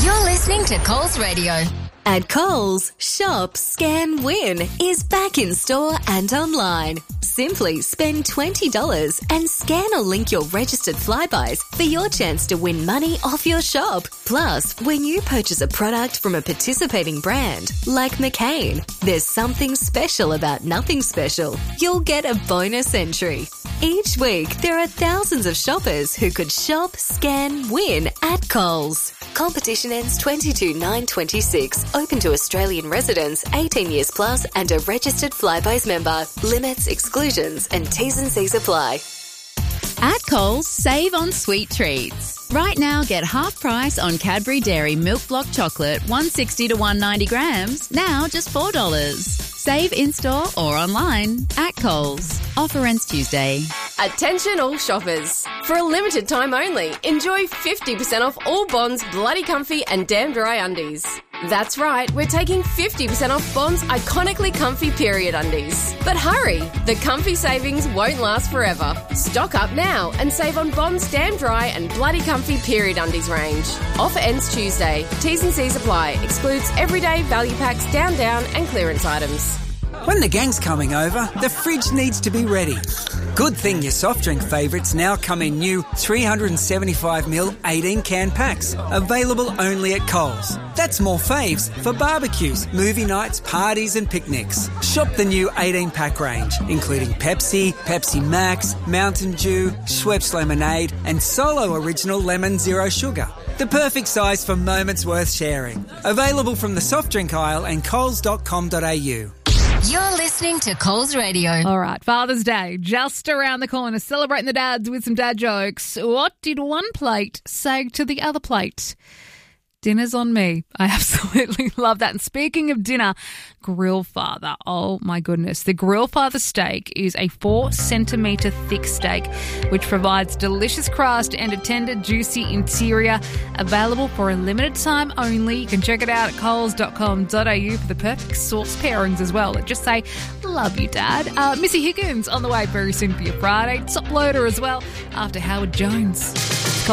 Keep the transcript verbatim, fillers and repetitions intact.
You're listening to Coles Radio. At Coles, Shop, Scan, Win is back in store and online. Simply spend twenty dollars and scan or link your registered Flybuys for your chance to win money off your shop. Plus, when you purchase a product from a participating brand, like McCain, there's something special about nothing special. You'll get a bonus entry. Each week, there are thousands of shoppers who could shop, scan, win at Coles. Competition ends twenty-two nine twenty-six. Open to Australian residents, eighteen years plus and a registered Flybuys member. Limits, exclusions and T's and C's apply. At Coles, save on sweet treats. Right now, get half price on Cadbury Dairy Milk Block Chocolate, one hundred sixty to one hundred ninety grams, now just four dollars. Save in-store or online at Coles. Offer ends Tuesday. Attention all shoppers. For a limited time only, enjoy fifty percent off all Bond's Bloody Comfy and Damn Dry undies. That's right, we're taking fifty percent off Bond's iconically comfy period undies. But hurry, the comfy savings won't last forever. Stock up now and save on Bond's Damn Dry and Bloody Comfy period undies range. Offer ends Tuesday. T's and C's apply. Excludes everyday value packs, down, down and clearance items. When the gang's coming over, the fridge needs to be ready. Good thing your soft drink favourites now come in new three hundred seventy-five milliliter eighteen can packs, available only at Coles. That's more faves for barbecues, movie nights, parties and picnics. Shop the new eighteen pack range, including Pepsi, Pepsi Max, Mountain Dew, Schweppes Lemonade and Solo Original Lemon Zero Sugar. The perfect size for moments worth sharing. Available from the soft drink aisle and coles dot com dot a u. You're listening to Coles Radio. All right, Father's Day, just around the corner, celebrating the dads with some dad jokes. What did one plate say to the other plate? Dinner's on me. I absolutely love that. And speaking of dinner, Grill Father. Oh, my goodness. The Grill Father steak is a four centimetre thick steak, which provides delicious crust and a tender, juicy interior. Available for a limited time only. You can check it out at coles dot com dot a u for the perfect sauce pairings as well. Just say, love you, Dad. Uh, Missy Higgins on the way very soon for your Friday. Top loader as well after Howard Jones.